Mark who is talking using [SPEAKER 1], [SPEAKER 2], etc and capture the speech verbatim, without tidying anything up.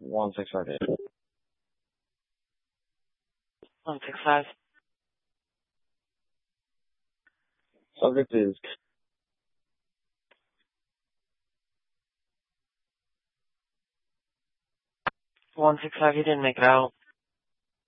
[SPEAKER 1] one six five eight.
[SPEAKER 2] one six five.
[SPEAKER 1] Subject is
[SPEAKER 2] one six five, you didn't make it out.